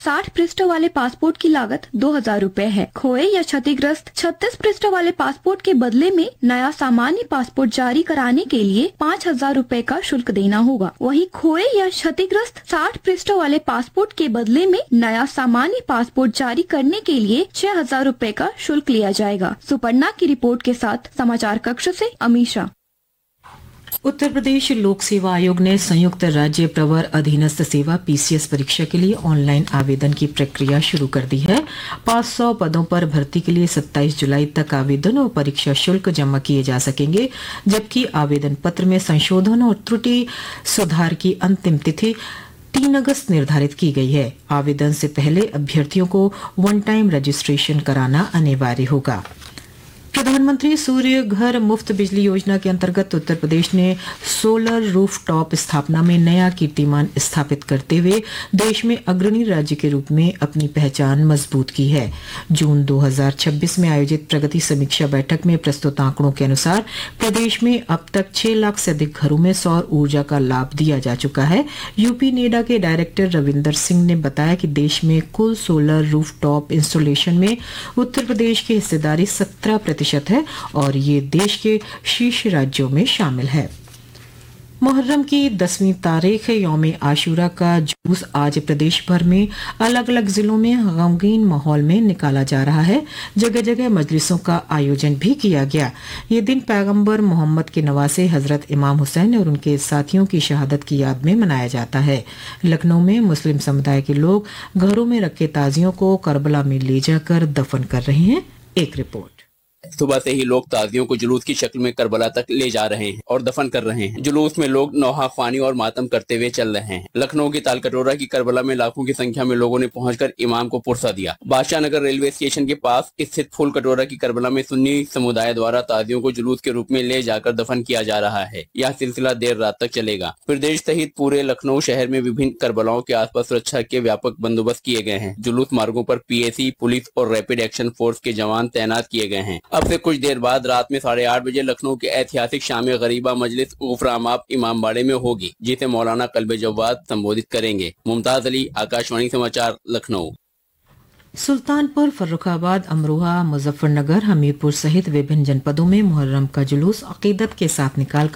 60 पृष्ठों वाले पासपोर्ट की लागत 2,000 रूपए है। खोए या क्षतिग्रस्त 36 पृष्ठों वाले पासपोर्ट के बदले में नया सामान्य पासपोर्ट जारी कराने के लिए 5,000 रूपए का शुल्क देना होगा। वहीं खोए या क्षतिग्रस्त 60 पृष्ठों वाले पासपोर्ट के बदले में नया सामान्य पासपोर्ट जारी करने के लिए 6,000 रूपए का शुल्क लिया जाएगा। सुपर्णा की रिपोर्ट के साथ समाचार कक्ष से अमीशा। उत्तर प्रदेश लोक सेवा आयोग ने संयुक्त राज्य प्रवर अधीनस्थ सेवा पीसीएस परीक्षा के लिए ऑनलाइन आवेदन की प्रक्रिया शुरू कर दी है। 500 पदों पर भर्ती के लिए 27 जुलाई तक आवेदन और परीक्षा शुल्क जमा किए जा सकेंगे, जबकि आवेदन पत्र में संशोधन और त्रुटि सुधार की अंतिम तिथि 3 अगस्त निर्धारित की गई है। आवेदन से पहले अभ्यर्थियों को वन टाइम रजिस्ट्रेशन कराना अनिवार्य होगा। प्रधानमंत्री सूर्य घर मुफ्त बिजली योजना के अंतर्गत उत्तर प्रदेश ने सोलर रूफटॉप स्थापना में नया कीर्तिमान स्थापित करते हुए देश में अग्रणी राज्य के रूप में अपनी पहचान मजबूत की है। जून 2026 में आयोजित प्रगति समीक्षा बैठक में प्रस्तुत आंकड़ों के अनुसार प्रदेश में अब तक 6 लाख से अधिक घरों में सौर ऊर्जा का लाभ दिया जा चुका है। यूपी नेडा के डायरेक्टर रविंदर सिंह ने बताया कि देश में कुल सोलर रूफटॉप इंस्टॉलेशन में उत्तर प्रदेश की हिस्सेदारी 17% है और ये देश के शीर्ष राज्यों में शामिल है। मुहर्रम की 10वीं तारीख यौम आशूरा का जुलूस आज प्रदेश भर में अलग अलग जिलों में गमगीन माहौल में निकाला जा रहा है। जगह जगह मजलिसों का आयोजन भी किया गया। ये दिन पैगंबर मोहम्मद के नवासे हजरत इमाम हुसैन और उनके साथियों की शहादत की याद में मनाया जाता है। लखनऊ में मुस्लिम समुदाय के लोग घरों में रखे ताजियों को करबला में ले जाकर दफन कर रहे हैं। एक रिपोर्ट। सुबह से ही लोग ताजियों को जुलूस की शक्ल में करबला तक ले जा रहे हैं और दफन कर रहे हैं। जुलूस में लोग नौहा ख्वानी और मातम करते हुए चल रहे हैं। लखनऊ की तालकटोरा की करबला में लाखों की संख्या में लोगों ने पहुंचकर इमाम को पुरसा दिया। बादशाह नगर रेलवे स्टेशन के पास स्थित फूल कटोरा की करबला में सुन्नी समुदाय द्वारा ताजियों को जुलूस के रूप में ले जाकर दफन किया जा रहा है। यह सिलसिला देर रात तक चलेगा। प्रदेश सहित पूरे लखनऊ शहर में विभिन्न करबलाओं के आसपास सुरक्षा के व्यापक बंदोबस्त किए गए हैं। जुलूस मार्गों पर पीएसी, पुलिस और रैपिड एक्शन फोर्स के जवान तैनात किए गए हैं। अब से कुछ देर बाद रात में 8:30 बजे लखनऊ के ऐतिहासिक शाम गरीबा मजलिस गुफरामाप इमामबाड़े में होगी, जिसे मौलाना कल्बे जव्वाद संबोधित करेंगे। मुमताज अली, आकाशवाणी समाचार, लखनऊ। सुल्तानपुर, फर्रुखाबाद, अमरोहा, मुजफ्फरनगर, हमीरपुर सहित विभिन्न जनपदों में मुहर्रम का जुलूस अकीदत के साथ निकाल